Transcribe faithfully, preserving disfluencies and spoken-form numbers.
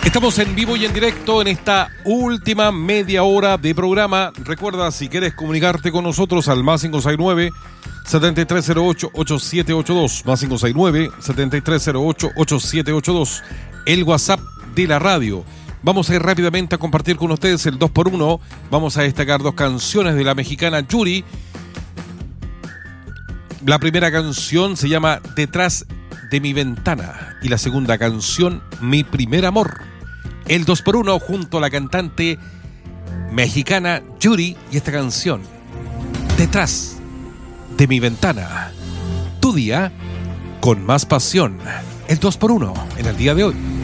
Estamos en vivo y en directo en esta última media hora de programa. Recuerda, si quieres comunicarte con nosotros al más cinco seis nueve, siete tres cero ocho, ocho siete ocho dos, más cinco seis nueve, siete tres cero ocho, ocho siete ocho dos, el WhatsApp de la radio. Vamos a ir rápidamente a compartir con ustedes el dos por uno. Vamos a destacar dos canciones de la mexicana Yuri. La primera canción se llama Detrás de mi ventana y la segunda canción Mi primer amor. El dos por uno junto a la cantante mexicana Yuri y esta canción Detrás de mi ventana. Tu día con más pasión. El dos por uno en el día de hoy.